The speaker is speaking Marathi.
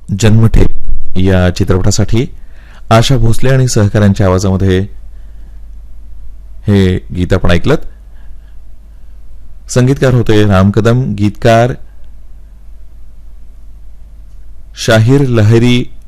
जन्मठेप या चित्रपटासाठी आशा भोसले आणि सहकाऱ्यांच्या आवाजामध्ये हे गीत आपण ऐकलं. संगीतकार होते राम कदम, गीतकार शाहीर लहरी